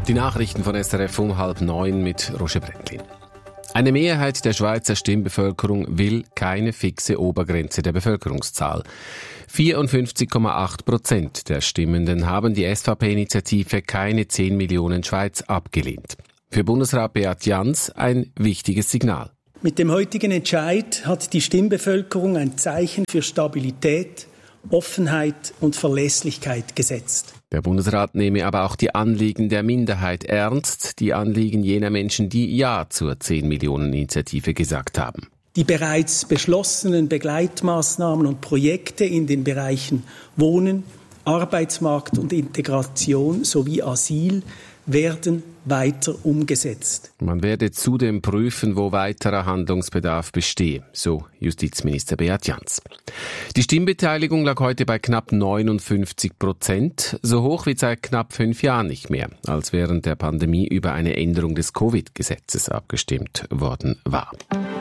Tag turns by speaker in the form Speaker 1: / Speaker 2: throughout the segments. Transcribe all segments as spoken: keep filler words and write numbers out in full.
Speaker 1: Die Nachrichten von S R F um halb neun mit Roger Brändlin. Eine Mehrheit der Schweizer Stimmbevölkerung will keine fixe Obergrenze der Bevölkerungszahl. vierundfünfzig Komma acht Prozent der Stimmenden haben die S V P-Initiative Keine zehn Millionen Schweiz abgelehnt. Für Bundesrat Beat Jans ein wichtiges Signal.
Speaker 2: Mit dem heutigen Entscheid hat die Stimmbevölkerung ein Zeichen für Stabilität, Offenheit und Verlässlichkeit gesetzt.
Speaker 1: Der Bundesrat nehme aber auch die Anliegen der Minderheit ernst, die Anliegen jener Menschen, die Ja zur zehn Millionen Initiative gesagt haben.
Speaker 2: Die bereits beschlossenen Begleitmaßnahmen und Projekte in den Bereichen Wohnen, Arbeitsmarkt und Integration sowie Asyl werden weiter umgesetzt.
Speaker 1: Man werde zudem prüfen, wo weiterer Handlungsbedarf bestehe, so Justizminister Beat Jans. Die Stimmbeteiligung lag heute bei knapp neunundfünfzig Prozent, so hoch wie seit knapp fünf Jahren nicht mehr, als während der Pandemie über eine Änderung des Covid-Gesetzes abgestimmt worden war.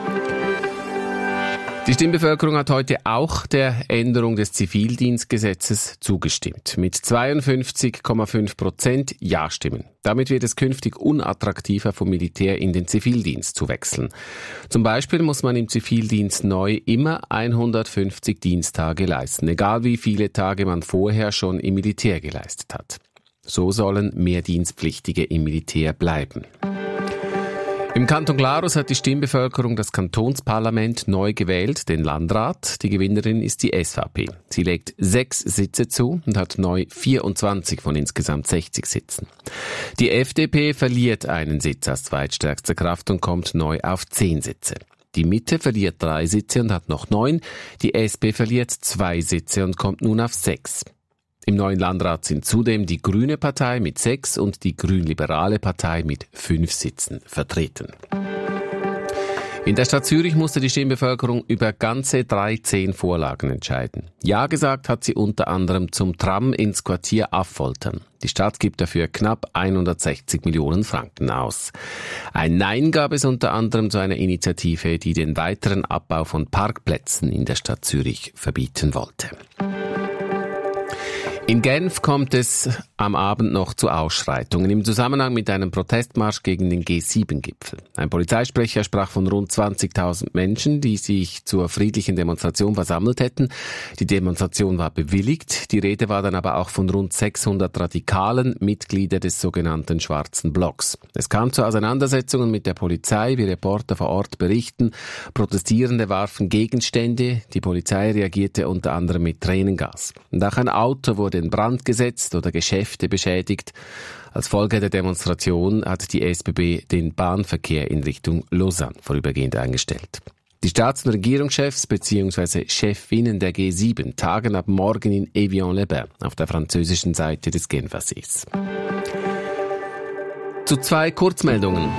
Speaker 1: Die Stimmbevölkerung hat heute auch der Änderung des Zivildienstgesetzes zugestimmt. Mit zweiundfünfzig Komma fünf Prozent Ja-Stimmen. Damit wird es künftig unattraktiver, vom Militär in den Zivildienst zu wechseln. Zum Beispiel muss man im Zivildienst neu immer hundertfünfzig Diensttage leisten, egal wie viele Tage man vorher schon im Militär geleistet hat. So sollen mehr Dienstpflichtige im Militär bleiben. Im Kanton Glarus hat die Stimmbevölkerung das Kantonsparlament neu gewählt, den Landrat. Die Gewinnerin ist die S V P. Sie legt sechs Sitze zu und hat neu vierundzwanzig von insgesamt sechzig Sitzen. Die F D P verliert einen Sitz als zweitstärkste Kraft und kommt neu auf zehn Sitze. Die Mitte verliert drei Sitze und hat noch neun. Die S P verliert zwei Sitze und kommt nun auf sechs. Im neuen Landrat sind zudem die Grüne Partei mit sechs und die Grünliberale Partei mit fünf Sitzen vertreten. In der Stadt Zürich musste die Stimmbevölkerung über ganze dreizehn Vorlagen entscheiden. Ja gesagt hat sie unter anderem zum Tram ins Quartier Affoltern. Die Stadt gibt dafür knapp hundertsechzig Millionen Franken aus. Ein Nein gab es unter anderem zu einer Initiative, die den weiteren Abbau von Parkplätzen in der Stadt Zürich verbieten wollte. In Genf kommt es am Abend noch zu Ausschreitungen im Zusammenhang mit einem Protestmarsch gegen den G sieben Gipfel. Ein Polizeisprecher sprach von rund zwanzigtausend Menschen, die sich zur friedlichen Demonstration versammelt hätten. Die Demonstration war bewilligt. Die Rede war dann aber auch von rund sechshundert Radikalen, Mitglieder des sogenannten Schwarzen Blocks. Es kam zu Auseinandersetzungen mit der Polizei, wie Reporter vor Ort berichten. Protestierende warfen Gegenstände. Die Polizei reagierte unter anderem mit Tränengas. Und auch ein Auto wurde in Brand gesetzt oder Geschäfte beschädigt. Als Folge der Demonstration hat die S B B den Bahnverkehr in Richtung Lausanne vorübergehend eingestellt. Die Staats- und Regierungschefs bzw. Chefinnen der G sieben tagen ab morgen in Evian-les-Bains auf der französischen Seite des Genfersees. Zu zwei Kurzmeldungen.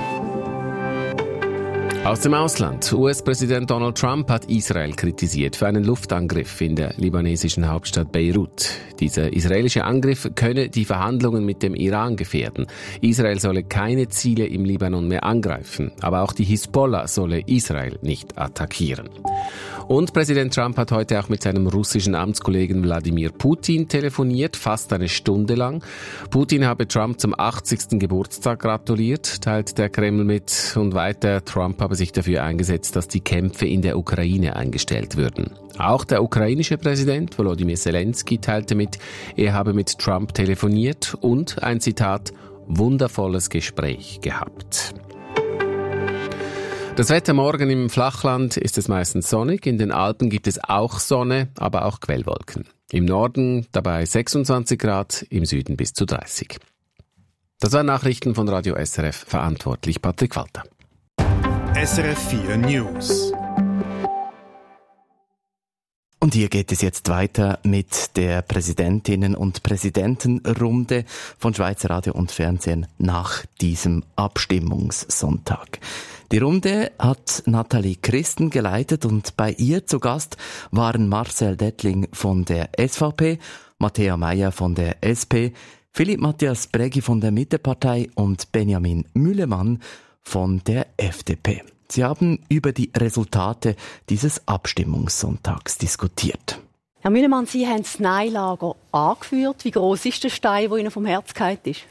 Speaker 1: Aus dem Ausland. U S-Präsident Donald Trump hat Israel kritisiert für einen Luftangriff in der libanesischen Hauptstadt Beirut. Dieser israelische Angriff könne die Verhandlungen mit dem Iran gefährden. Israel solle keine Ziele im Libanon mehr angreifen, aber auch die Hisbollah solle Israel nicht attackieren. Und Präsident Trump hat heute auch mit seinem russischen Amtskollegen Wladimir Putin telefoniert, fast eine Stunde lang. Putin habe Trump zum achtzigsten Geburtstag gratuliert, teilt der Kreml mit, und weiter, Trump habe sich dafür eingesetzt, dass die Kämpfe in der Ukraine eingestellt würden. Auch der ukrainische Präsident Volodymyr Zelensky teilte mit, er habe mit Trump telefoniert und ein Zitat, wundervolles Gespräch gehabt. Das Wetter morgen im Flachland ist es meistens sonnig, in den Alpen gibt es auch Sonne, aber auch Quellwolken. Im Norden dabei sechsundzwanzig Grad, im Süden bis zu dreißig. Das waren Nachrichten von Radio S R F, verantwortlich Patrick Walter.
Speaker 3: S R F vier News.
Speaker 4: Und hier geht es jetzt weiter mit der Präsidentinnen- und Präsidentenrunde von Schweizer Radio und Fernsehen nach diesem Abstimmungssonntag. Die Runde hat Nathalie Christen geleitet und bei ihr zu Gast waren Marcel Dettling von der S V P, Matthäa Meyer von der S P, Philipp Matthias Brägi von der Mittepartei und Benjamin Müllemann von der F D P. Sie haben über die Resultate dieses Abstimmungssonntags diskutiert.
Speaker 5: Herr Müllemann, Sie haben das Nein-Lager angeführt. Wie gross ist der Stein, der Ihnen vom Herz gefallen ist?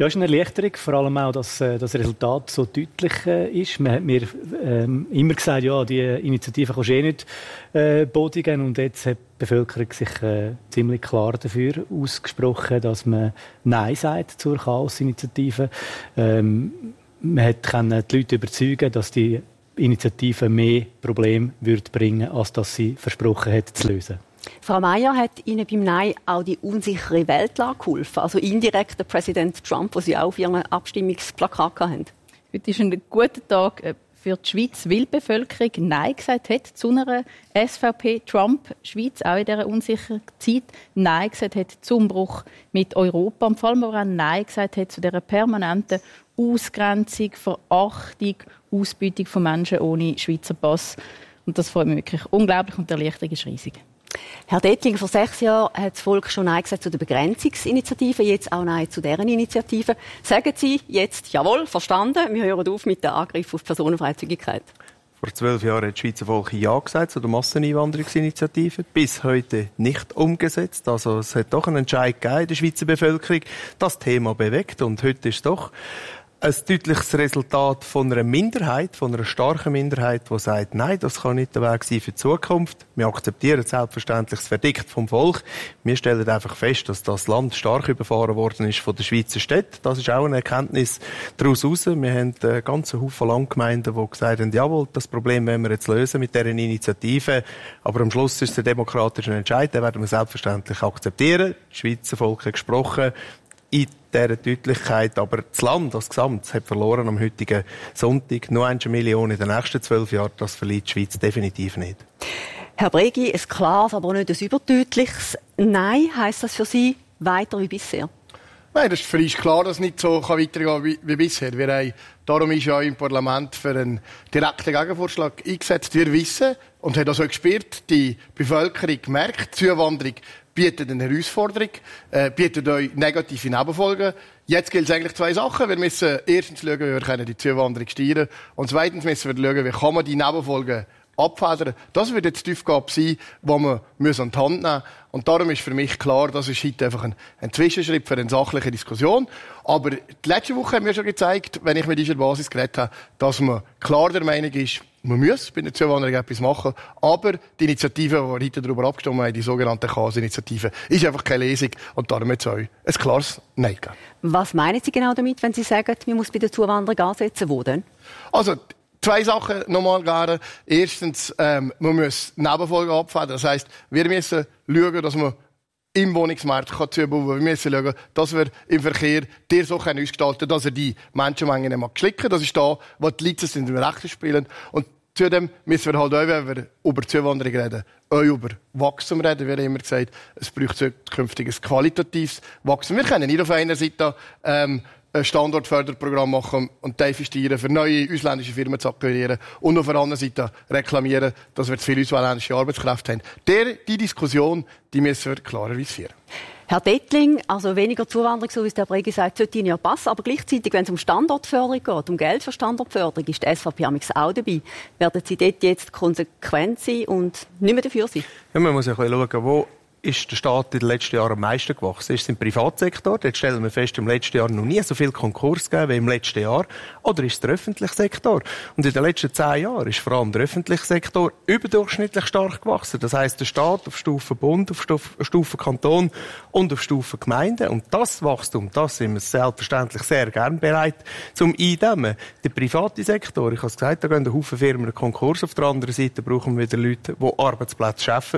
Speaker 5: Ja, es ist eine Erleichterung, vor allem auch, dass äh, das Resultat so deutlich äh, ist. Man hat mir ähm, immer gesagt, ja, die Initiative kannst du eh nicht äh, bodigen. Und jetzt hat die Bevölkerung sich äh, ziemlich klar dafür ausgesprochen, dass man Nein sagt zur Chaos-Initiative. Ähm, man hat können die Leute überzeugen, dass die Initiative mehr Probleme wird bringen, als dass sie versprochen hat zu lösen.
Speaker 6: Frau Meier, hat Ihnen beim Nein auch die unsichere Weltlage geholfen? Also indirekt der Präsident Trump, den Sie auch auf Ihrem Abstimmungsplakat hatten?
Speaker 7: Heute ist ein guter Tag für die Schweiz, weil die Bevölkerung Nein gesagt hat zu einer S V P-Trump-Schweiz, auch in dieser unsicheren Zeit. Nein gesagt hat zum Bruch mit Europa und vor allem auch Nein gesagt hat zu dieser permanenten Ausgrenzung, Verachtung, Ausbeutung von Menschen ohne Schweizer Pass. Und das freut mich wirklich unglaublich und die Erleichterung ist riesig.
Speaker 6: Herr Dettling, vor sechs Jahren hat das Volk schon Nein gesagt zu der Begrenzungsinitiative, jetzt auch Nein zu deren Initiative. Sagen Sie jetzt, jawohl, verstanden, wir hören auf mit dem Angriff auf Personenfreizügigkeit?
Speaker 8: Vor zwölf Jahren hat das Schweizer Volk Ja gesagt zu der Masseneinwanderungsinitiative. Bis heute nicht umgesetzt. Also es hat doch einen Entscheid gegeben in der Schweizer Bevölkerung, das Thema bewegt. Und heute ist doch ein deutliches Resultat von einer Minderheit, von einer starken Minderheit, die sagt, nein, das kann nicht der Weg sein für die Zukunft. Wir akzeptieren selbstverständlich das Verdikt vom Volk. Wir stellen einfach fest, dass das Land stark überfahren worden ist von den Schweizer Städten. Das ist auch eine Erkenntnis daraus heraus. Wir haben einen ganzen Haufen Landgemeinden, die gesagt haben, jawohl, das Problem wollen wir jetzt lösen mit dieser Initiative. Aber am Schluss ist es der demokratische Entscheid, den werden wir selbstverständlich akzeptieren. Das Schweizer Volk hat gesprochen in dieser Deutlichkeit, aber das Land als Gesamt hat verloren am heutigen Sonntag. Nur eine Million in den nächsten zwölf Jahren, das verliert die Schweiz definitiv nicht.
Speaker 6: Herr Bregi, ein klares, aber nicht ein überdeutliches Nein. Heisst das für Sie weiter wie bisher?
Speaker 9: Nein, das ist für uns klar, dass es nicht so weitergehen kann wie, wie bisher. Wir haben, darum ist ja im Parlament für einen direkten Gegenvorschlag eingesetzt. Wir wissen und haben das auch gespürt, die Bevölkerung merkt, die Zuwanderung bietet eine Herausforderung, äh, bietet euch negative Nebenfolgen. Jetzt gilt es eigentlich zwei Sachen. Wir müssen erstens schauen, wie wir die Zuwanderung steuern können. Und zweitens müssen wir schauen, wie kann man die Nebenfolgen abfedern. Das wird jetzt die Aufgabe sein, die wir müssen an die Hand nehmen müssen. Und darum ist für mich klar, das ist heute einfach ein, ein Zwischenschritt für eine sachliche Diskussion. Aber die letzte Woche haben wir schon gezeigt, wenn ich mit dieser Basis geredet habe, dass man klar der Meinung ist, man muss bei der Zuwanderung etwas machen. Aber die Initiative, die wir heute darüber abgestimmt haben, die sogenannte Chaos-Initiative, ist einfach keine Lesung. Und darum wird es euch ein klares Nein geben. Was meinen Sie genau damit, wenn Sie sagen, man muss bei der Zuwanderung ansetzen? Wo denn? Also, zwei Sachen nochmal gerne. Erstens, ähm, man muss Nebenfolgen abfedern. Das heisst, wir müssen schauen, dass wir im Wohnungsmarkt zubauen kann. Wir müssen schauen, dass wir im Verkehr dir so ausgestalten können, dass er die Menschenmengen nicht schlicken. Das ist da, wo die Leute sind im Rechten spielen. Und zudem müssen wir halt auch, wenn wir über Zuwanderung reden, auch über Wachstum reden. Wir haben immer gesagt, es braucht zukünftig ein qualitatives Wachstum. Wir können nicht auf einer Seite ähm, ein Standortförderprogramm machen und tief investieren, für neue ausländische Firmen zu akquirieren und auf der anderen Seite reklamieren, dass wir zu viele ausländische Arbeitskräfte haben. Der, die Diskussion, die müssen wir klarerweise führen.
Speaker 6: Herr Dettling, also weniger Zuwanderung, so wie es der Bregi sagt, sollte Ihnen ja passen. Aber gleichzeitig, wenn es um Standortförderung geht, um Geld für Standortförderung, ist die S V P auch dabei. Werden Sie dort jetzt konsequent sein und nicht mehr dafür sein?
Speaker 8: Ja, man muss ja schauen, wo ist der Staat in den letzten Jahren am meisten gewachsen? Ist es im Privatsektor? Dort stellen wir fest, im letzten Jahr noch nie so viel Konkurs gegeben wie im letzten Jahr. Oder ist es der öffentliche Sektor? Und in den letzten zehn Jahren ist vor allem der öffentliche Sektor überdurchschnittlich stark gewachsen. Das heisst, der Staat auf Stufe Bund, auf Stufe Kanton und auf Stufe Gemeinden. Und das Wachstum, das sind wir selbstverständlich sehr gern bereit zum Eindämmen. Der private Sektor, ich habe es gesagt, da gehen ein Haufen Firmen in Konkurs. Auf der anderen Seite brauchen wir wieder Leute, die Arbeitsplätze schaffen.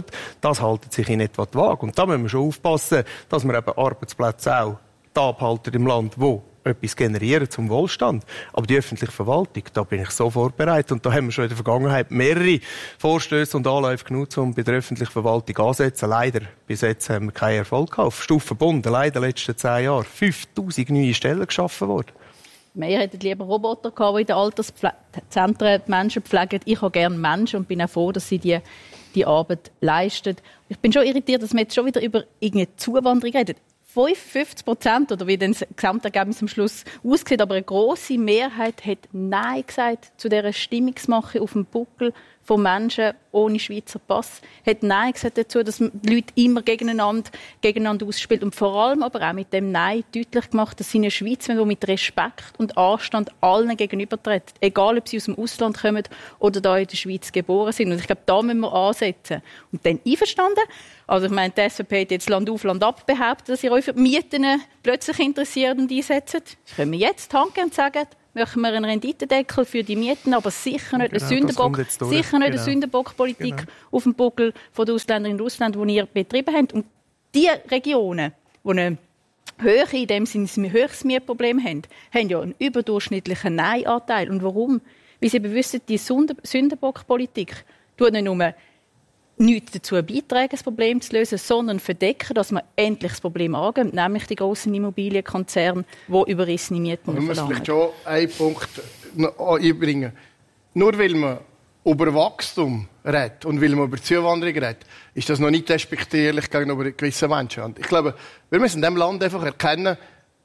Speaker 8: Das halten sich in etwa die Waage. Und da müssen wir schon aufpassen, dass wir eben Arbeitsplätze auch da abhalten im Land, wo etwas generieren zum Wohlstand. Aber die öffentliche Verwaltung, da bin ich sofort bereit. Und da haben wir schon in der Vergangenheit mehrere Vorstöße und Anläufe genutzt, um bei der öffentlichen Verwaltung anzusetzen. Leider, bis jetzt haben wir keinen Erfolg gehabt. Auf Stufe Bund, leider in den letzten zehn Jahren, fünftausend neue Stellen geschaffen worden.
Speaker 7: Wir hätten lieber Roboter gehabt, die in den Alterszentren die Menschen pflegen. Ich habe gerne Menschen und bin auch froh, dass sie die, die Arbeit leisten. Ich bin schon irritiert, dass wir jetzt schon wieder über irgendeine Zuwanderung reden. fünfundfünfzig Prozent, oder wie das Gesamtergebnis am Schluss aussieht, aber eine grosse Mehrheit hat Nein gesagt zu dieser Stimmungsmache auf dem Buckel von Menschen ohne Schweizer Pass, hat Nein gesagt dazu, dass man die Leute immer gegeneinander, gegeneinander ausspielt und vor allem aber auch mit dem Nein deutlich gemacht, dass sie eine Schweiz wollen, die mit Respekt und Anstand allen gegenübertritt, egal ob sie aus dem Ausland kommen oder da in der Schweiz geboren sind. Und ich glaube, da müssen wir ansetzen. Und dann einverstanden. Also ich meine, die S V P hat jetzt Land auf, Land ab behauptet, dass ihr euch für die Mieten plötzlich interessiert und einsetzt. Können wir jetzt Hand geben und sagen, möchten wir einen Renditendeckel für die Mieten, aber sicher nicht genau, eine Sündenbock, sicher nicht genau. eine Sündenbockpolitik genau. auf dem Buckel der Ausländerinnen und Ausländer, die ihr betrieben habt. Und die Regionen, die eine hohe, in dem Sinne ein höchstes Mietproblem haben, haben ja einen überdurchschnittlichen Nein-Anteil. Und warum? Weil sie wissen, die Sündenbockpolitik tut nicht nur nichts dazu beitragen, das Problem zu lösen, sondern verdecken, dass man endlich das Problem angeht, nämlich die grossen Immobilienkonzerne, die überrissene Mieten verlangen.
Speaker 9: Ich muss vielleicht schon einen Punkt einbringen. Nur weil man über Wachstum redet und weil man über Zuwanderung redet, ist das noch nicht respektierlich gegenüber gewissen Menschen. Und ich glaube, wir müssen in diesem Land einfach erkennen,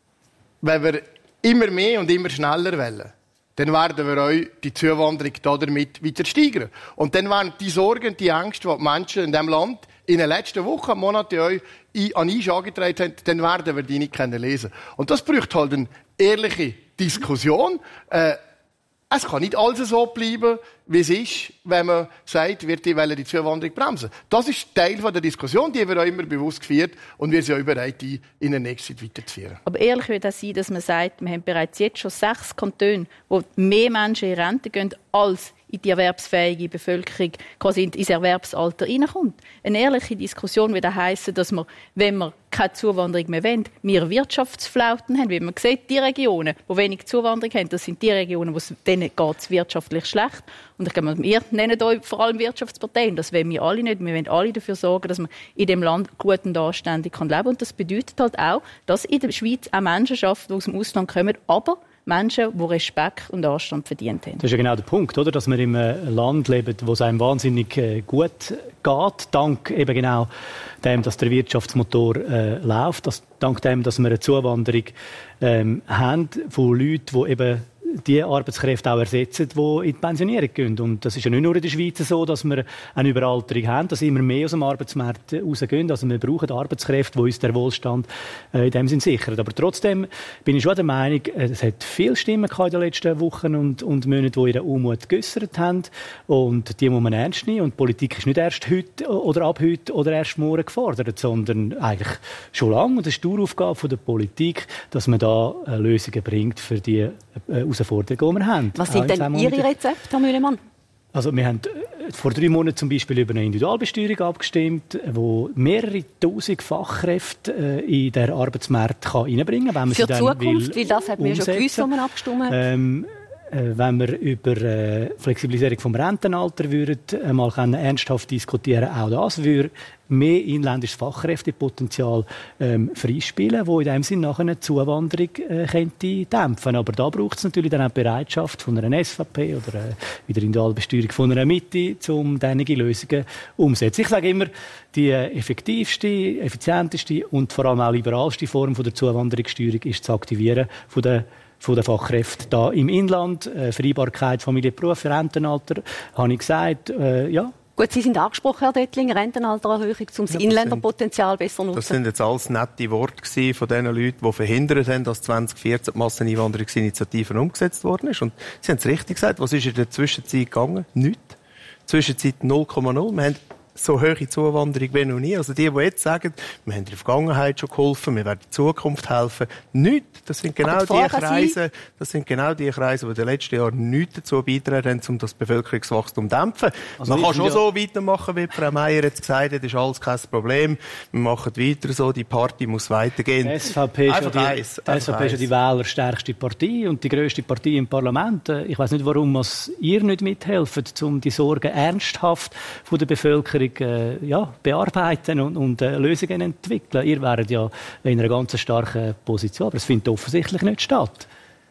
Speaker 9: wenn wir immer mehr und immer schneller wollen, dann werden wir euch die Zuwanderung damit weiter steigern. Und dann werden die Sorgen, die Ängste, die die Menschen in diesem Land in den letzten Wochen, Monaten euch an euch angetragen haben, dann werden wir die nicht lesen können. Und das braucht halt eine ehrliche Diskussion. Äh, Es kann nicht alles so bleiben, wie es ist, wenn man sagt, wir wollen die Zuwanderung bremsen. Das ist Teil der Diskussion, die wir auch immer bewusst geführt und wir sind auch bereit, die in der nächsten Zeit weiterzuführen. Aber
Speaker 7: ehrlich würde es sein, dass man sagt, wir haben bereits jetzt schon sechs Kantone, wo mehr Menschen in Rente gehen, als in die erwerbsfähige Bevölkerung quasi ins Erwerbsalter hineinkommt. Eine ehrliche Diskussion würde heissen, dass wir, wenn wir keine Zuwanderung mehr wollen, wir Wirtschaftsflauten haben. Wie man sieht, die Regionen, die wenig Zuwanderung haben, das sind die Regionen, wo es denen geht es wirtschaftlich schlecht. Und ich glaube, wir nennen euch vor allem Wirtschaftsparteien. Das wollen wir alle nicht. Wir wollen alle dafür sorgen, dass man in dem Land gut und anständig leben kann. Und das bedeutet halt auch, dass in der Schweiz auch Menschen arbeiten, die aus dem Ausland kommen, aber Menschen, die Respekt und Anstand verdient haben.
Speaker 5: Das ist ja genau der Punkt, oder? Dass wir in einem Land leben, wo es einem wahnsinnig gut geht, dank eben genau dem, dass der Wirtschaftsmotor äh, läuft, dass, dank dem, dass wir eine Zuwanderung ähm, haben von Leuten, die eben die Arbeitskräfte auch ersetzen, die in die Pensionierung gehen. Und das ist ja nicht nur in der Schweiz so, dass wir eine Überalterung haben, dass immer mehr aus dem Arbeitsmarkt rausgehen. Also wir brauchen Arbeitskräfte, die uns den Wohlstand äh, in dem Sinn sichern. Aber trotzdem bin ich schon der Meinung, es hat viele Stimmen gehabt in den letzten Wochen und, und Monaten, die ihren Unmut geäussert haben. Und die muss man ernst nehmen. Und die Politik ist nicht erst heute oder ab heute oder erst morgen gefordert, sondern eigentlich schon lange. Und das ist die Daueraufgabe der Politik, dass man da äh, Lösungen bringt für die äh, Herausforderungen, die wir haben.
Speaker 6: Was sind denn Ihre Rezepte, Herr Mühlemann?
Speaker 5: Also wir haben vor drei Monaten zum Beispiel über eine Individualbesteuerung abgestimmt, die mehrere tausend Fachkräfte äh, in den Arbeitsmarkt reinbringen kann.
Speaker 6: Für die Zukunft, weil das hat mir schon gewusst, wo man abgestimmt hat.
Speaker 5: Ähm, äh, wenn wir über äh, Flexibilisierung vom Rentenalter würden, äh, mal können ernsthaft diskutieren, auch das würde mehr inländisches Fachkräftepotenzial ähm, freispielen, wo in dem Sinne nachher eine Zuwanderung äh, könnte dämpfen. Aber da braucht es natürlich dann auch die Bereitschaft von einer S V P oder äh, wieder Individualbesteuerung von einer Mitte, um diese Lösungen umzusetzen. Ich sage immer, die effektivste, effizienteste und vor allem auch liberalste Form von der Zuwanderungssteuerung ist das Aktivieren von der von den Fachkräften da im Inland, äh, Vereinbarkeit, Familie, Beruf, Rentenalter, habe ich gesagt, äh, ja.
Speaker 6: Gut, Sie sind angesprochen, Herr Dettling, Rentenaltererhöhung, um das ja, Inländerpotenzial besser zu nutzen.
Speaker 8: Das sind jetzt alles nette Worte von den Leuten, die verhindert haben, dass zwanzig vierzehn die Masseneinwanderungsinitiative umgesetzt worden ist. Und Sie haben es richtig gesagt, was ist in der Zwischenzeit gegangen? Nichts. Zwischenzeit null Komma null. Wir haben so hohe Zuwanderung wie noch nie. Also die, die jetzt sagen, wir haben in der Vergangenheit schon geholfen, wir werden in Zukunft helfen, nichts. Das sind genau die, die Kreise, das sind genau die Kreise, die in den letzten Jahren nichts dazu beitragen haben, um das Bevölkerungswachstum zu dämpfen. Also man kann schon ja so weitermachen, wie Frau Meier jetzt gesagt hat, das ist alles kein Problem. Wir machen weiter so, die Party muss weitergehen.
Speaker 5: Die S V P ist, ja die, eins, die, S V P ist ja die wählerstärkste Partei und die grösste Partei im Parlament. Ich weiss nicht, warum ihr nicht mithelft, um die Sorgen ernsthaft von der Bevölkerung äh, ja, bearbeiten und, und äh, Lösungen entwickeln. Ihr wäret ja in einer ganz starken Position, aber es findet offensichtlich nicht statt.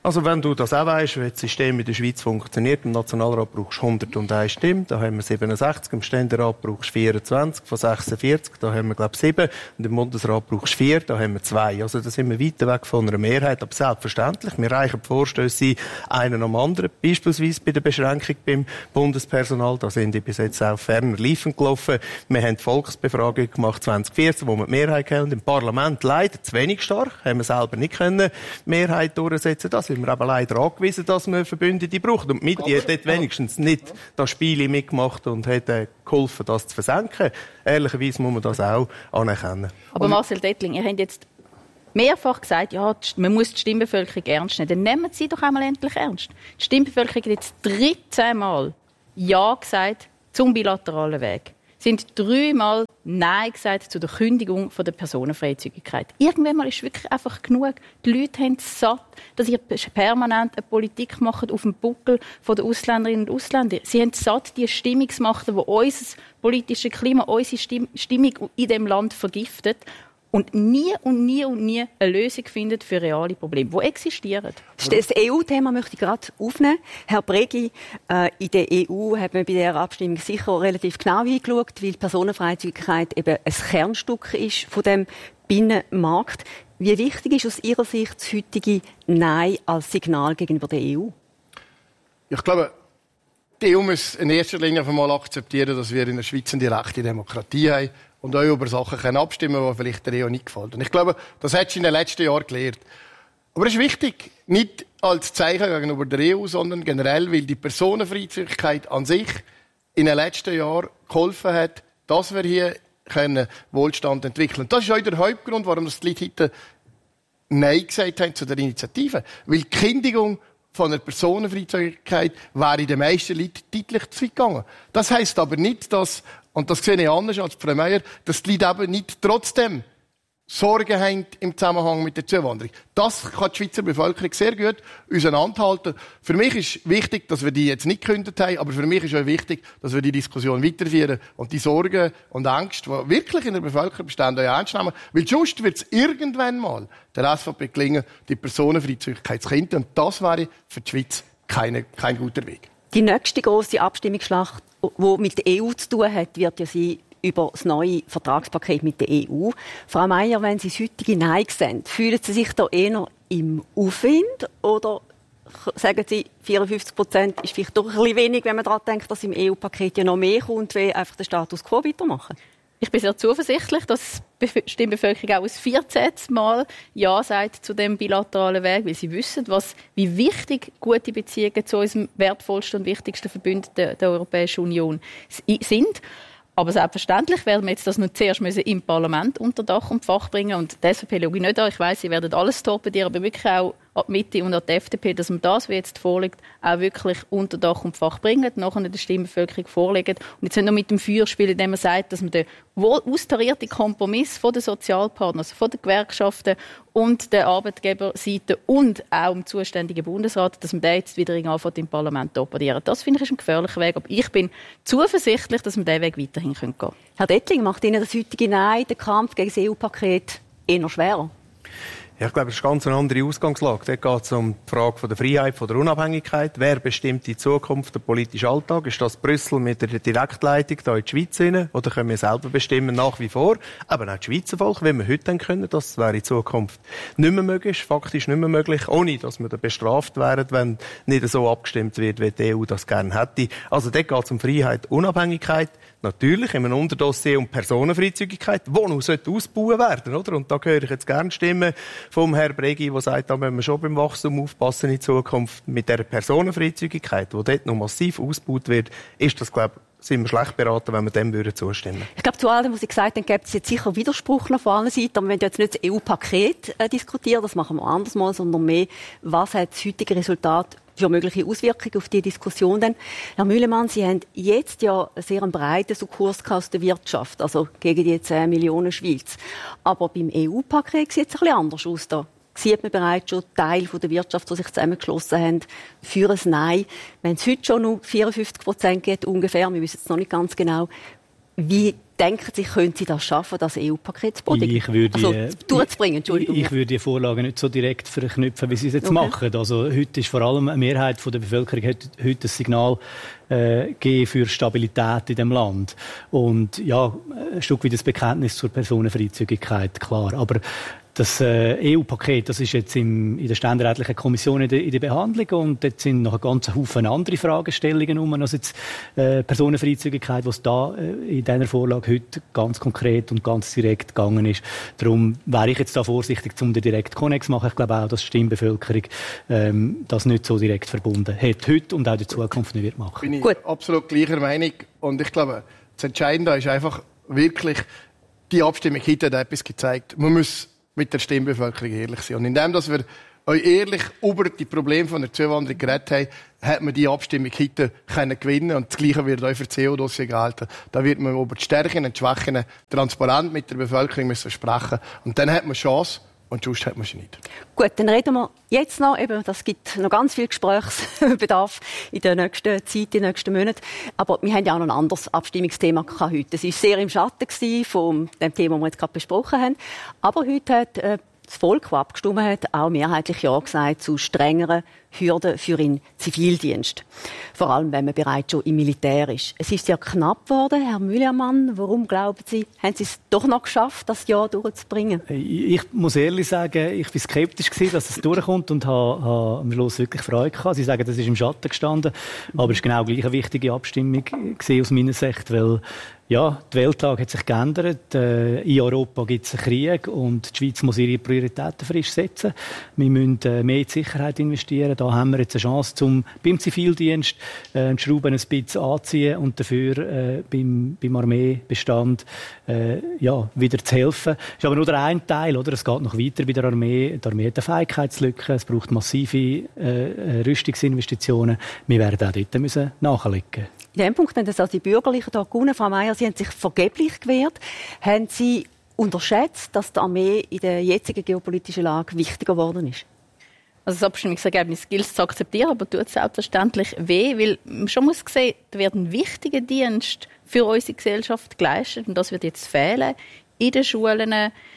Speaker 8: Also wenn du das auch weißt, wie das System in der Schweiz funktioniert, im Nationalrat brauchst du hunderteins Stimmen, da haben wir siebenundsechzig, im Ständerat brauchst du vierundzwanzig von sechsundvierzig, da haben wir glaube ich sieben, und im Bundesrat brauchst du vier, da haben wir zwei. Also da sind wir weit weg von einer Mehrheit, aber selbstverständlich, wir reichen die Vorstöße einen am anderen, beispielsweise bei der Beschränkung beim Bundespersonal, da sind die bis jetzt auch ferner Liefen gelaufen. Wir haben die Volksbefragung gemacht zwanzig vierzehn, wo wir die Mehrheit haben, und im Parlament leider zu wenig stark, haben wir selber nicht können Mehrheit durchsetzen. Das sind wir aber leider angewiesen, dass man Verbündete braucht. Und mit ihr hat dort wenigstens nicht das Spiel mitgemacht und hat äh, geholfen, das zu versenken. Ehrlicherweise muss man das auch anerkennen. Aber
Speaker 7: Marcel Dettling, ihr habt jetzt mehrfach gesagt, ja, man muss die Stimmbevölkerung ernst nehmen. Dann nehmen Sie doch einmal endlich ernst. Die Stimmbevölkerung hat jetzt dreizehn Mal Ja gesagt zum bilateralen Weg. Sie haben dreimal Nein gesagt zu der Kündigung von der Personenfreizügigkeit. Irgendwann mal ist wirklich einfach genug. Die Leute haben es satt, dass ihr permanent eine Politik macht auf dem Buckel der Ausländerinnen und Ausländer. Sie haben es satt, die Stimmungsmacht, die unser politisches Klima, unsere Stimmung in diesem Land vergiftet. Und nie und nie und nie eine Lösung findet für reale Probleme, die existieren.
Speaker 6: Das E U-Thema möchte ich gerade aufnehmen. Herr Bregli, äh, in der E U hat man bei dieser Abstimmung sicher relativ genau hingeschaut, weil die Personenfreizügigkeit eben ein Kernstück ist von dem Binnenmarkt. Wie wichtig ist aus Ihrer Sicht das heutige Nein als Signal gegenüber der E U?
Speaker 9: Ich glaube, die E U muss in erster Linie einmal akzeptieren, dass wir in der Schweiz eine direkte Demokratie haben und auch über Sachen abstimmen können, die vielleicht der E U nicht gefallen. Und ich glaube, das hat sie in den letzten Jahren gelernt. Aber es ist wichtig, nicht als Zeichen gegenüber der E U, sondern generell, weil die Personenfreizügigkeit an sich in den letzten Jahren geholfen hat, dass wir hier können Wohlstand entwickeln können. Das ist auch der Hauptgrund, warum die Leute heute Nein gesagt haben zu der Initiative. Weil die Kündigung von der Personenfreizügigkeit wäre den meisten Leuten deutlich zu weit gegangen. Das heisst aber nicht, dass, und das sehe ich anders als Frau Meier, dass die Leute eben nicht trotzdem Sorgen haben im Zusammenhang mit der Zuwanderung. Das kann die Schweizer Bevölkerung sehr gut auseinanderhalten. Für mich ist wichtig, dass wir die jetzt nicht gekündigt haben, aber für mich ist auch wichtig, dass wir die Diskussion weiterführen und die Sorgen und Ängste, die wirklich in der Bevölkerung bestehen, auch ernst nehmen. Weil sonst wird es irgendwann mal der S V P gelingen, die Personenfreizügigkeit zu kinden. Und das wäre für die Schweiz keine, kein guter Weg.
Speaker 6: Die nächste grosse Abstimmungsschlacht, die mit der E U zu tun hat, wird ja sein über das neue Vertragspaket mit der E U. Frau Meier, wenn Sie das heutige Nein sehen, fühlen Sie sich da eher im Aufwind oder sagen Sie, vierundfünfzig Prozent ist vielleicht doch ein bisschen wenig, wenn man daran denkt, dass im E U-Paket ja noch mehr kommt, wie einfach den Status quo weitermachen?
Speaker 7: Ich bin sehr zuversichtlich, dass die Stimmbevölkerung auch ein vierzehntes Mal Ja sagt zu dem bilateralen Weg, weil sie wissen, was, wie wichtig gute Beziehungen zu unserem wertvollsten und wichtigsten Verbündeten der Europäischen Union sind. Aber selbstverständlich werden wir jetzt das noch zuerst müssen im Parlament unter Dach und Fach bringen. Und die S V P schaue ich nicht an. Ich weiss, sie werden alles torpedieren, aber wirklich auch an die Mitte und an die F D P, dass man das, was jetzt vorliegt, auch wirklich unter Dach und Fach bringen, nachher der Stimmbevölkerung vorlegen. Und jetzt nicht nur mit dem Feuer spielen, indem man sagt, dass man den wohl austarierten Kompromiss von den Sozialpartnern, also von den Gewerkschaften und der Arbeitgeberseite und auch dem zuständigen Bundesrat, dass man den jetzt wieder anfängt im Parlament torpedieren. Das finde ich ist ein gefährlicher Weg. Aber ich bin zuversichtlich, dass wir diesen Weg weiterhin gehen können.
Speaker 6: Herr Dettling, macht Ihnen das heutige Nein, der Kampf gegen das E U-Paket, eher schwerer?
Speaker 8: Ja, ich glaube, es ist eine ganz andere Ausgangslage. Dort geht es um die Frage von der Freiheit, von der Unabhängigkeit. Wer bestimmt die Zukunft, der politische Alltag? Ist das Brüssel mit der Direktleitung hier in die Schweiz rein? Oder können wir selber bestimmen, nach wie vor? Aber auch das Schweizer Volk, wenn wir heute dann können, das wäre in Zukunft nicht mehr möglich, faktisch nicht mehr möglich, ohne dass wir dann bestraft wären, wenn nicht so abgestimmt wird, wie die E U das gerne hätte. Also dort geht es um Freiheit, Unabhängigkeit. Natürlich in einem Unterdossier um Personenfreizügigkeit, die noch ausbauen werden, oder? Und da höre ich jetzt gerne Stimmen vom Herrn Bregi, der sagt, da müssen wir schon beim Wachstum aufpassen in Zukunft. Mit dieser Personenfreizügigkeit, die dort noch massiv ausgebaut wird, ist das, glaube ich, sind wir schlecht beraten, wenn wir dem würden zustimmen.
Speaker 6: Ich glaube, zu allem, was Sie gesagt haben, gibt es jetzt sicher Widerspruch noch von allen Seiten. Aber wir wollen jetzt nicht das E U-Paket äh, diskutieren, das machen wir anders mal, sondern mehr, was hat das heutige Resultat für mögliche Auswirkungen auf die Diskussion denn? Herr Mühlemann, Sie haben jetzt ja einen sehr breiten Kurs aus der Wirtschaft, also gegen die zehn Millionen Schweiz. Aber beim E U-Paket sieht es ein bisschen anders aus. Da sieht man bereits schon Teil der Wirtschaft, die sich zusammengeschlossen haben, für ein Nein. Wenn es heute schon nur vierundfünfzig Prozent geht, ungefähr, wir wissen es noch nicht ganz genau, wie denken Sie, können Sie das schaffen, das E U-Paket zu bodigen?
Speaker 5: Ich würde,
Speaker 6: also, durchzubringen, Entschuldigung.
Speaker 5: Ich, ich würde die Vorlagen nicht so direkt verknüpfen, wie Sie es jetzt okay. machen. Also, heute ist vor allem eine Mehrheit der Bevölkerung hat heute ein Signal äh, gegeben für Stabilität in dem Land. Und ja, ein Stück weit das Bekenntnis zur Personenfreizügigkeit, klar. Aber das äh, E U-Paket, das ist jetzt im, in der ständerätlichen Kommission in der, in der Behandlung und dort sind noch ein ganzer Haufen andere Fragestellungen um, als jetzt äh, Personenfreizügigkeit, was da äh, in dieser Vorlage heute ganz konkret und ganz direkt gegangen ist. Darum wäre ich jetzt da vorsichtig, um den direkt Konnex zu machen. Ich glaube auch, dass die Stimmbevölkerung ähm, das nicht so direkt verbunden hat, heute und auch in der Zukunft nicht wird machen.
Speaker 9: Bin ich Gut. absolut gleicher Meinung und ich glaube, das Entscheidende ist einfach wirklich, die Abstimmung heute hat etwas gezeigt. Man muss mit der Stimmbevölkerung ehrlich sein. Und indem dass wir euch ehrlich über die Probleme von der Zuwanderung geredet haben, hat man die Abstimmung heute können gewinnen. Und das Gleiche wird auch für das C O Dossier gelten. Da wird man über die Stärken und die Schwächen transparent mit der Bevölkerung müssen sprechen. Und dann hat man Chance. Und sonst hat man sie nicht.
Speaker 6: Gut, dann reden wir jetzt noch, eben, das gibt noch ganz viel Gesprächsbedarf in der nächsten Zeit, in den nächsten Monaten. Aber wir haben ja auch noch ein anderes Abstimmungsthema gehabt heute. Es war sehr im Schatten von dem Thema, das wir jetzt gerade besprochen haben. Aber heute hat äh, das Volk, das abgestimmt hat, auch mehrheitlich Ja gesagt zu strengeren Hürden für den Zivildienst. Vor allem, wenn man bereits schon im Militär ist. Es ist ja knapp geworden, Herr Müllermann. Warum glauben Sie, haben Sie es doch noch geschafft, das Jahr durchzubringen?
Speaker 5: Ich muss ehrlich sagen, ich war skeptisch gewesen, dass es durchkommt und habe, habe am Schluss wirklich Freude gehabt. Sie sagen, das ist im Schatten gestanden, aber es ist genau gleich eine wichtige Abstimmung gewesen aus meiner Sicht, weil ja, die Weltlage hat sich geändert. Äh, in Europa gibt es einen Krieg und die Schweiz muss ihre Prioritäten frisch setzen. Wir müssen äh, mehr in die Sicherheit investieren. Da haben wir jetzt eine Chance, um beim Zivildienst äh, die Schrauben ein bisschen anzuziehen und dafür äh, beim, beim Armeebestand äh, ja, wieder zu helfen. Das ist aber nur der eine Teil. Oder? Es geht noch weiter bei der Armee. Die Armee hat eine Fähigkeitslücke. Es braucht massive äh, Rüstungsinvestitionen. Wir werden auch dort müssen nachlegen.
Speaker 6: In diesem Punkt haben das also die Bürgerlichen hier gewonnen. Frau Meier, Sie haben sich vergeblich gewehrt. Haben Sie unterschätzt, dass die Armee in der jetzigen geopolitischen Lage wichtiger geworden ist?
Speaker 7: Also das Abstimmungsergebnis gilt es zu akzeptieren, aber tut es selbstverständlich weh, weil man schon muss sehen, da wird ein wichtiger Dienst für unsere Gesellschaft geleistet und das wird jetzt fehlen in den Schulen,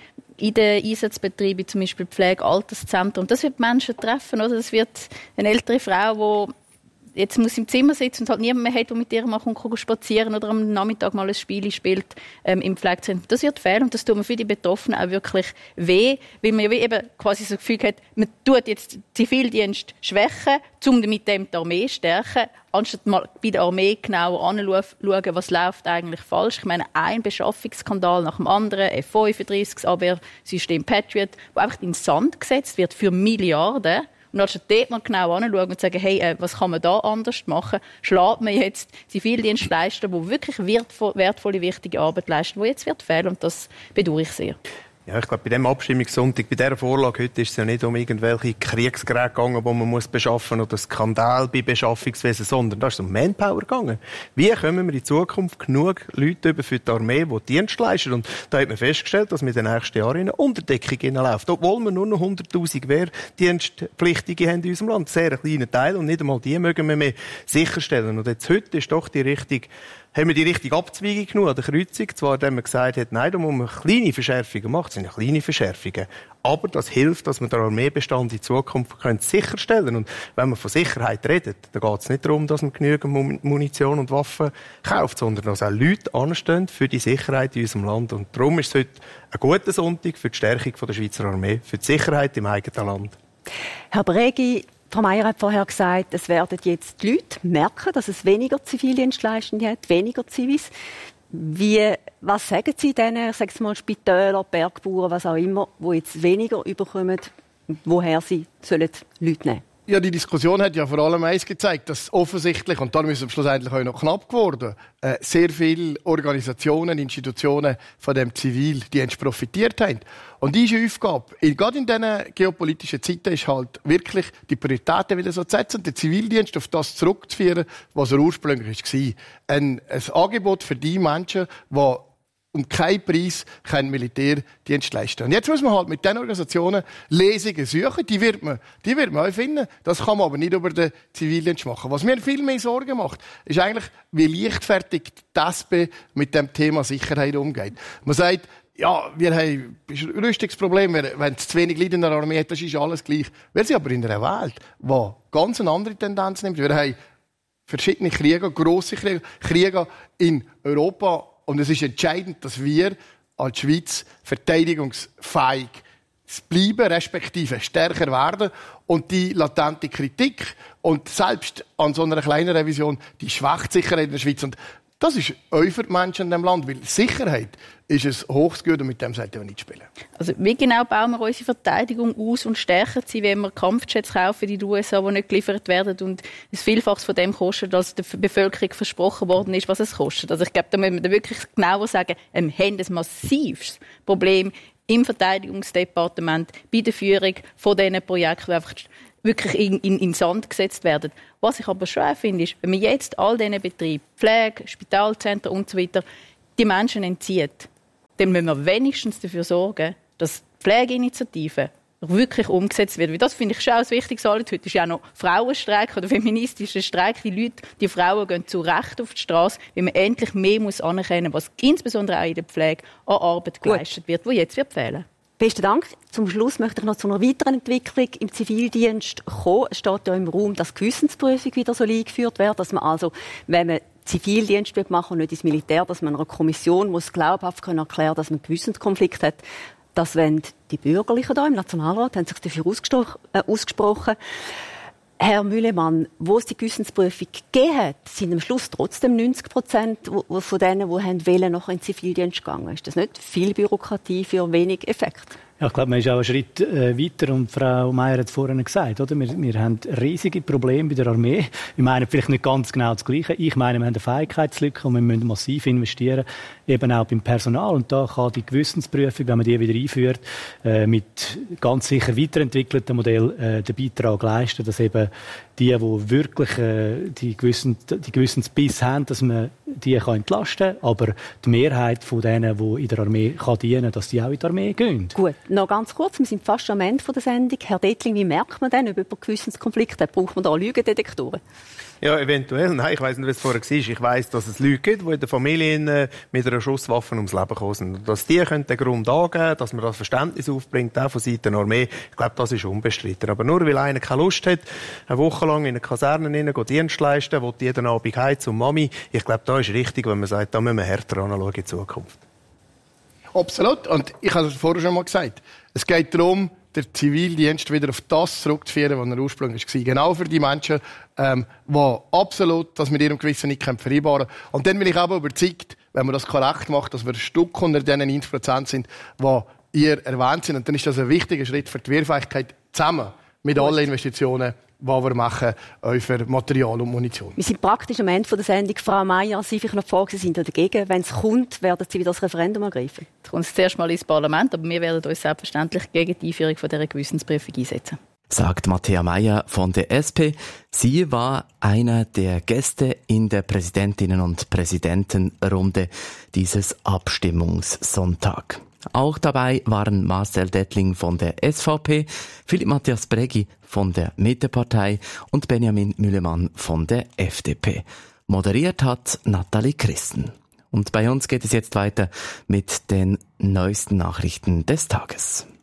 Speaker 7: in den Einsatzbetrieben, zum Beispiel Pflege, Alterszentren. Und das wird Menschen treffen, oder? Das wird eine ältere Frau, die jetzt muss im Zimmer sitzen und halt niemand mehr hat, der mit ihr mal spazieren oder am Nachmittag mal ein Spiel spielt ähm, im Pflegezentrum. Das wird fehlen und das tut mir für die Betroffenen auch wirklich weh, weil man ja eben quasi so das Gefühl hat, man tut jetzt den Zivildienst schwächen, um mit dem die Armee zu stärken, anstatt mal bei der Armee genauer anzuschauen, was läuft eigentlich falsch. Ich meine, ein Beschaffungsskandal nach dem anderen, F fünfunddreißig, das Abwehrsystem Patriot, wo einfach in den Sand gesetzt wird für Milliarden. Und anstatt dort mal genau anschauen und sagen, hey, äh, was kann man da anders machen, schlägt man jetzt Zivildienstleister, die wirklich wertvolle, wichtige Arbeit leisten, die jetzt wird fehlen. Und das bedauere ich sehr.
Speaker 8: Ja, ich glaube, bei diesem Abstimmungssonntag, bei dieser Vorlage heute ist es ja nicht um irgendwelche Kriegsgeräte gegangen, die man muss beschaffen oder Skandal bei Beschaffungswesen, sondern da ist es um Manpower gegangen. Wie können wir in Zukunft genug Leute über für die Armee, die Dienst leisten? Und da hat man festgestellt, dass wir in den nächsten Jahren in eine Unterdeckung hineinläuft. Obwohl wir nur noch hunderttausend Wehrdienstpflichtige haben in unserem Land. Sehr ein kleiner Teil und nicht einmal die mögen wir mehr sicherstellen. Und jetzt heute ist doch die Richtung, haben wir die richtige Abzweigung genug an der Kreuzung. Zwar, indem man gesagt hat, nein, da muss man kleine Verschärfungen machen. Das sind ja kleine Verschärfungen. Aber das hilft, dass man den Armeebestand in Zukunft sicherstellen kann. Und wenn man von Sicherheit redet, dann geht es nicht darum, dass man genügend Munition und Waffen kauft, sondern dass auch Leute anstehen für die Sicherheit in unserem Land. Und darum ist es heute ein guter Sonntag für die Stärkung der Schweizer Armee, für die Sicherheit im eigenen Land.
Speaker 6: Herr Bregi, Frau Meier hat vorher gesagt, es werden jetzt die Leute merken, dass es weniger Zivildienstleistende hat, weniger Zivis. Wie, was sagen Sie denen, ich sage mal Spitäler, Bergbauern, was auch immer, die jetzt weniger überkommen, woher sie sollen Leute nehmen?
Speaker 9: Ja, die Diskussion hat ja vor allem eins gezeigt, dass offensichtlich, und darum ist es schlussendlich auch noch knapp geworden, äh, sehr viele Organisationen, Institutionen von dem Zivildienst profitiert haben. Und diese Aufgabe, gerade in diesen geopolitischen Zeiten, ist halt wirklich die Prioritäten wieder so zu setzen und den Zivildienst auf das zurückzuführen, was er ursprünglich war. Ein, ein Angebot für die Menschen, die um keinen Preis keinen Militärdienst leisten. Und jetzt muss man halt mit diesen Organisationen Lesungen suchen. Die wird man, die wird man auch finden. Das kann man aber nicht über den Zivildienst machen. Was mir viel mehr Sorgen macht, ist eigentlich, wie leichtfertig die S P mit dem Thema Sicherheit umgeht. Man sagt, ja, wir haben ein Rüstungsproblem, wenn es zu wenig Leute in der Armee hat, das ist alles gleich. Wir sind aber in einer Welt, die ganz eine andere Tendenz nimmt. Wir haben verschiedene Kriege, grosse Kriege, Kriege in Europa. Und es ist entscheidend, dass wir als Schweiz verteidigungsfähig bleiben, respektive stärker werden. Und die latente Kritik und selbst an so einer kleinen Revision, die schwächt Sicherheit in der Schweiz. Und das ist auch für die Menschen in diesem Land, weil Sicherheit ist ein hohes Gut und mit dem sollten wir nicht spielen. Also
Speaker 7: wie genau bauen wir unsere Verteidigung aus und stärken sie, wenn wir Kampfjets kaufen in den U S A, die nicht geliefert werden und es Vielfaches von dem kostet, als der Bevölkerung versprochen worden ist, was es kostet. Also ich glaube, da müssen wir wirklich genauer sagen, wir haben ein massives Problem im Verteidigungsdepartement bei der Führung von diesen Projekten, die einfach wirklich in, in, in Sand gesetzt werden. Was ich aber schön finde, ist, wenn man jetzt all diesen Betrieben, Pflege, Spitalzentren und so weiter, die Menschen entzieht, dann müssen wir wenigstens dafür sorgen, dass die Pflegeinitiative wirklich umgesetzt wird. Weil das finde ich schon ein wichtiges Anliegen. Heute ist ja auch noch Frauenstreik oder feministischer Streik. Die Leute, die Frauen gehen zu Recht auf die Straße, weil man endlich mehr muss anerkennen muss, was insbesondere auch in der Pflege an Arbeit geleistet wird, die jetzt wird fehlen.
Speaker 6: Besten Dank. Zum Schluss möchte ich noch zu einer weiteren Entwicklung im Zivildienst kommen. Es steht ja im Raum, dass Gewissensprüfung wieder so eingeführt wird, dass man also, wenn man Zivildienst machen und nicht ins Militär, dass man einer Kommission muss glaubhaft können erklären, dass man einen Gewissenskonflikt hat. Das wollen die Bürgerlichen hier im Nationalrat, haben sich dafür äh, ausgesprochen. Herr Müllemann, wo es die Gewissensprüfung gegeben hat, sind am Schluss trotzdem neunzig Prozent von denen, die haben wollen, noch in den Zivildienst gegangen. Ist das nicht viel Bürokratie für wenig Effekt?
Speaker 5: Ja, ich glaube, man ist auch einen Schritt äh, weiter und Frau Meier hat es vorhin gesagt, oder? Wir, wir haben riesige Probleme bei der Armee. Wir meinen vielleicht nicht ganz genau das Gleiche. Ich meine, wir haben eine Fähigkeitslücke und wir müssen massiv investieren, eben auch beim Personal. Und da kann die Gewissensprüfung, wenn man die wieder einführt, äh, mit ganz sicher weiterentwickelten Modell äh, den Beitrag leisten, dass eben die, die wirklich äh, die, Gewissen, die Gewissensbiss haben, dass man die kann entlasten kann, aber die Mehrheit von denen, die in der Armee kann dienen, dass die auch in die Armee gehen.
Speaker 6: Gut, noch ganz kurz, wir sind fast am Ende der Sendung. Herr Dettling, wie merkt man denn, ob jemand Gewissenskonflikte hat? Braucht man da Lügendetektoren?
Speaker 8: Ja, eventuell. Nein, ich weiss nicht, was es vorher war. Ich weiss, dass es Leute gibt, die in der Familie mit einer Schusswaffe ums Leben gekommen sind. Dass die den Grund angeben, dass man das Verständnis aufbringt, auch von Seiten der Armee, ich glaube, das ist unbestritten. Aber nur weil einer keine Lust hat, eine Woche lang in eine Kaserne rein, Dienst leisten, will jeden Abend heim zum Mami, ich glaube, da ist richtig, wenn man sagt, da müssen wir härter anschauen in Zukunft.
Speaker 9: Absolut. Und ich habe es vorher schon mal gesagt. Es geht darum, den Zivildienst wieder auf das zurückzuführen, was er ursprünglich war. Genau für die Menschen, ähm, die absolut das mit ihrem Gewissen nicht vereinbaren können. Und dann bin ich aber überzeugt, wenn man das korrekt macht, dass wir ein Stück unter diesen neunzig Prozent sind, die ihr erwähnt sind. Und dann ist das ein wichtiger Schritt für die Wehrfähigkeit zusammen mit allen Investitionen, die wir machen, auch für Material und Munition.
Speaker 6: Wir sind praktisch am Ende der Sendung. Frau Meier, Sie vielleicht noch fragen, Sie sind dagegen. Wenn es kommt, werden Sie wieder das Referendum ergreifen?
Speaker 7: Es kommt zuerst mal ins Parlament, aber wir werden uns selbstverständlich gegen die Einführung von dieser Gewissensprüfung einsetzen.
Speaker 4: Sagt Matthäa Meier von der S P. Sie war einer der Gäste in der Präsidentinnen- und Präsidentenrunde dieses Abstimmungssonntag. Auch dabei waren Marcel Dettling von der S V P, Philipp Matthias Brägi von der Mittepartei und Benjamin Müllemann von der F D P. Moderiert hat Nathalie Christen. Und bei uns geht es jetzt weiter mit den neuesten Nachrichten des Tages.